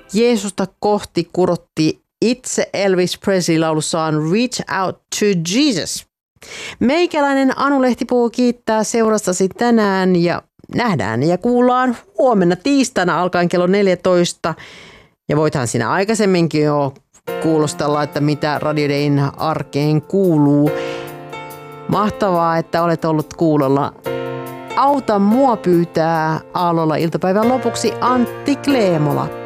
Jeesusta kohti kurotti itse Elvis Presley laulussaan Reach Out to Jesus. Meikäläinen Anu Lehtipuu kiittää seurastasi tänään ja nähdään ja kuullaan huomenna tiistaina alkaen kello 14. Ja voithan sinä aikaisemminkin jo kuulostella, että mitä Radio Dayn arkeen kuuluu. Mahtavaa, että olet ollut kuulolla. Auta mua pyytää aallolla iltapäivän lopuksi Antti Kleemola.